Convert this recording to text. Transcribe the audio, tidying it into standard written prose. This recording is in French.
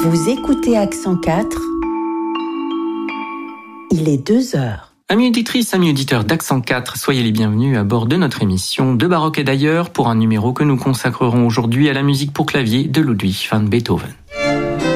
Vous écoutez Accent 4. Il est 2h. Amis auditrices, amis auditeurs d'Accent 4, soyez les bienvenus à bord de notre émission De Baroque et d'ailleurs pour un numéro que nous consacrerons aujourd'hui à la musique pour clavier de Ludwig van Beethoven.